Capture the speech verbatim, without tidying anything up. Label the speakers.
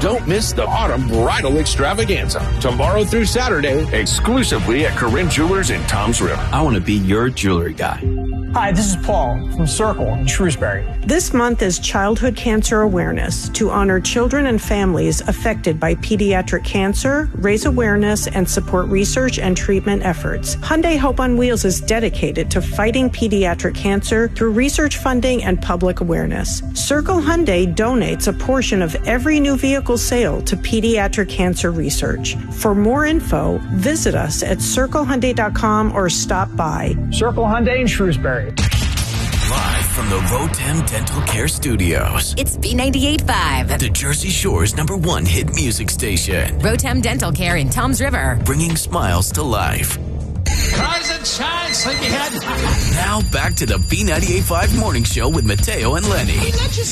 Speaker 1: Don't miss the Autumn Bridal Extravaganza. Tomorrow through Saturday, exclusively at Corinne Jewelers in Toms River.
Speaker 2: I want to be your jewelry guy.
Speaker 3: Hi, this is Paul from Circle in Shrewsbury.
Speaker 4: This month is Childhood Cancer Awareness to honor children and families affected by pediatric cancer, raise awareness, and support research and treatment efforts. Hyundai Hope on Wheels is dedicated to fighting pediatric cancer through research funding and public awareness. Circle Hyundai donates a portion of every new vehicle sale to pediatric cancer research. For more info, visit us at circle hyundai dot com or stop by.
Speaker 3: Circle Hyundai in Shrewsbury.
Speaker 5: Live from the Rotem Dental Care Studios.
Speaker 6: It's B ninety-eight point five.
Speaker 5: The Jersey Shore's number one hit music station.
Speaker 6: Rotem Dental Care in Toms River.
Speaker 5: Bringing smiles to life.
Speaker 7: Rise and shine, sleepyhead.
Speaker 5: Now back to the B ninety-eight point five Morning Show with Mateo and Lenny.
Speaker 7: Hey, let's just